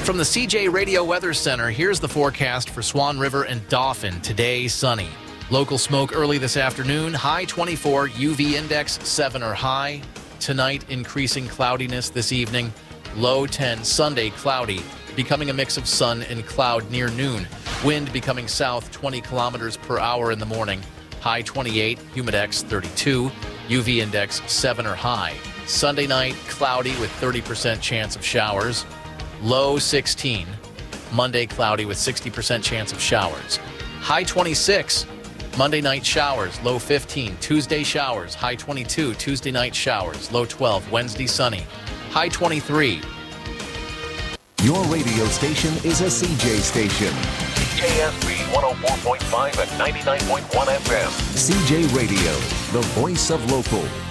From the CJ Radio Weather Center, here's the forecast for Swan River and Dauphin. Today, sunny. Local smoke early this afternoon. High 24, UV index 7 or high. Tonight, increasing cloudiness this evening. Low 10, Sunday, cloudy, becoming a mix of sun and cloud near noon. Wind becoming south 20 kilometers per hour in the morning. High 28, humidex 32, UV index 7 or high. Sunday night, cloudy with 30% chance of showers. Low 16. Monday, cloudy with 60% chance of showers. High 26. Monday night showers. Low 15. Tuesday showers. High 22. Tuesday night showers. Low 12. Wednesday sunny. High 23. Your radio station is a CJ station. KSB 104.5 and 99.1 FM. CJ Radio, the voice of local.